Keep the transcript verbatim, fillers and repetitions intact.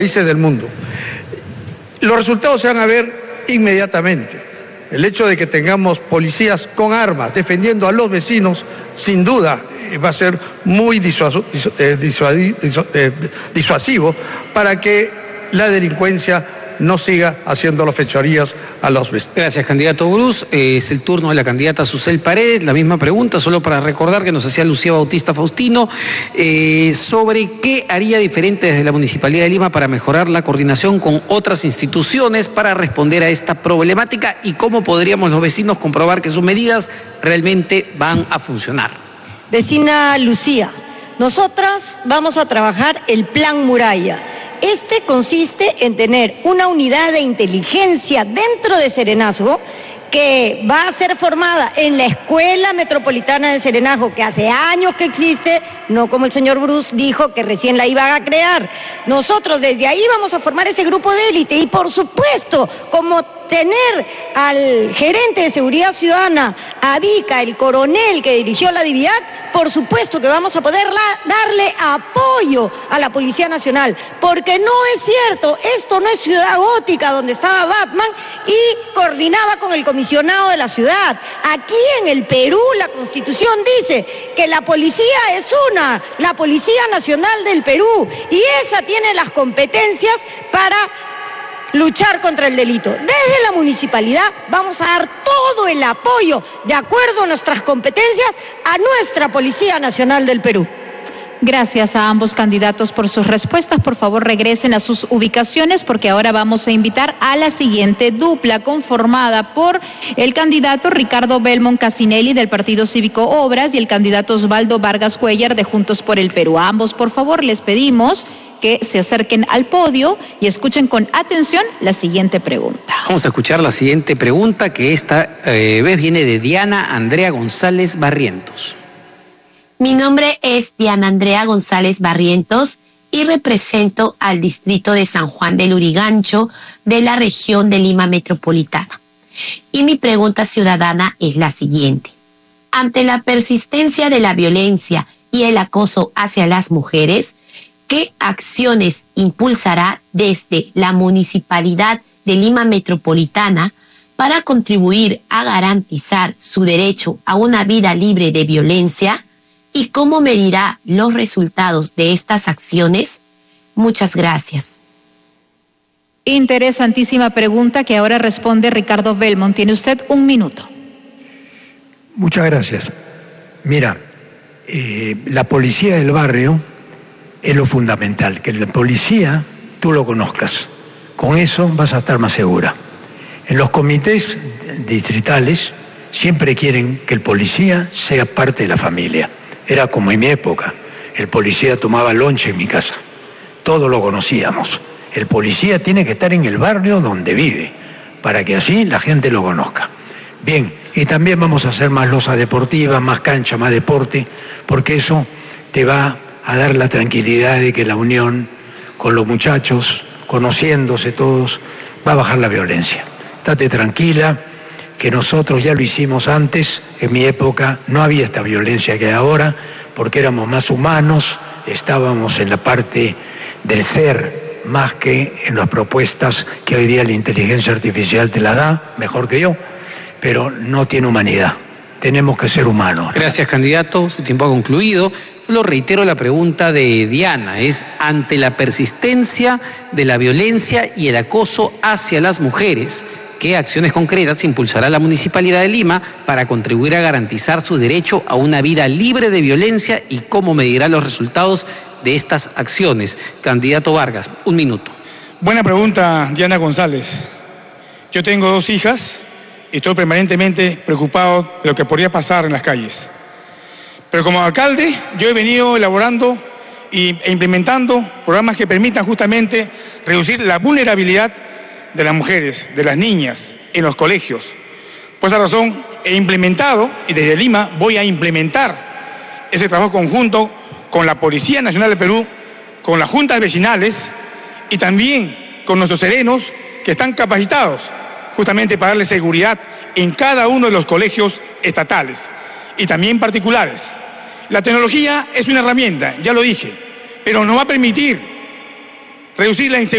países del mundo. Los resultados se van a ver inmediatamente. El hecho de que tengamos policías con armas defendiendo a los vecinos, sin duda, va a ser muy disuaso, eh, disuadi, disu, eh, disuasivo para que la delincuencia no siga haciendo las fechorías a los vecinos. Gracias, candidato Bruce. Eh, es el turno de la candidata Susel Paredes. La misma pregunta, solo para recordar que nos hacía Lucía Bautista Faustino, eh, sobre qué haría diferente desde la Municipalidad de Lima para mejorar la coordinación con otras instituciones para responder a esta problemática y cómo podríamos los vecinos comprobar que sus medidas realmente van a funcionar. Vecina Lucía, nosotras vamos a trabajar el Plan Muralla. Este consiste en tener una unidad de inteligencia dentro de Serenazgo que va a ser formada en la Escuela Metropolitana de Serenazgo, que hace años que existe, no como el señor Bruce dijo que recién la iban a crear. Nosotros desde ahí vamos a formar ese grupo de élite y por supuesto, como tener al gerente de Seguridad Ciudadana, a Vica, el coronel que dirigió la DIVIAC, por supuesto que vamos a poder darle apoyo a la Policía Nacional, porque no es cierto, esto no es Ciudad Gótica donde estaba Batman y coordinaba con el comisionado de la ciudad. Aquí en el Perú la Constitución dice que la policía es una, la Policía Nacional del Perú, y esa tiene las competencias para luchar contra el delito. Desde la municipalidad vamos a dar todo el apoyo, de acuerdo a nuestras competencias, a nuestra Policía Nacional del Perú. Gracias a ambos candidatos por sus respuestas. Por favor, regresen a sus ubicaciones porque ahora vamos a invitar a la siguiente dupla conformada por el candidato Ricardo Belmont Casinelli del Partido Cívico Obras y el candidato Osvaldo Vargas Cuellar de Juntos por el Perú. A ambos, por favor, les pedimos que se acerquen al podio y escuchen con atención la siguiente pregunta. Vamos a escuchar la siguiente pregunta, que esta eh, vez viene de Diana Andrea González Barrientos. Mi nombre es Diana Andrea González Barrientos y represento al distrito de San Juan del Lurigancho de la región de Lima Metropolitana. Y mi pregunta ciudadana es la siguiente. Ante la persistencia de la violencia y el acoso hacia las mujeres, ¿qué acciones impulsará desde la Municipalidad de Lima Metropolitana para contribuir a garantizar su derecho a una vida libre de violencia? ¿Y cómo medirá los resultados de estas acciones? Muchas gracias. Interesantísima pregunta que ahora responde Ricardo Belmont. Tiene usted un minuto. Muchas gracias. Mira, eh, la policía del barrio es lo fundamental, que la policía tú lo conozcas. Con eso vas a estar más segura. En los comités distritales siempre quieren que el policía sea parte de la familia. Era como en mi época, el policía tomaba lonche en mi casa, todos lo conocíamos. El policía tiene que estar en el barrio donde vive, para que así la gente lo conozca. Bien, y también vamos a hacer más losa deportiva, más cancha, más deporte, porque eso te va a dar la tranquilidad de que la unión con los muchachos, conociéndose todos, va a bajar la violencia. Estate tranquila, que nosotros ya lo hicimos antes. En mi época no había esta violencia que hay ahora, porque éramos más humanos, estábamos en la parte del ser, más que en las propuestas que hoy día la inteligencia artificial te la da, mejor que yo, pero no tiene humanidad. Tenemos que ser humanos. Gracias, candidato. Su tiempo ha concluido. Lo reitero, la pregunta de Diana es: ante la persistencia de la violencia y el acoso hacia las mujeres, ¿qué acciones concretas impulsará la Municipalidad de Lima para contribuir a garantizar su derecho a una vida libre de violencia y cómo medirá los resultados de estas acciones? Candidato Vargas, un minuto. Buena pregunta, Diana González. Yo tengo dos hijas y estoy permanentemente preocupado de lo que podría pasar en las calles. Pero como alcalde, yo he venido elaborando e implementando programas que permitan justamente reducir la vulnerabilidad de las mujeres, de las niñas, en los colegios. Por esa razón he implementado, y desde Lima voy a implementar ese trabajo conjunto con la Policía Nacional del Perú, con las juntas vecinales y también con nuestros serenos que están capacitados justamente para darle seguridad en cada uno de los colegios estatales y también particulares. La tecnología es una herramienta, ya lo dije, pero nos va a permitir reducir la inseguridad.